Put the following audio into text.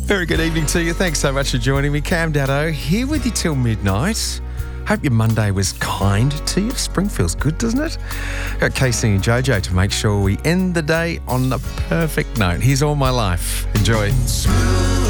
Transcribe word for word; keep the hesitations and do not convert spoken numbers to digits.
Very good evening to you. Thanks so much for joining me. Cam Daddo here with you till midnight. Hope your Monday was kind to you. Spring feels good, doesn't it? Got Casey and Jojo to make sure we end the day on the perfect note. Here's All My Life. Enjoy.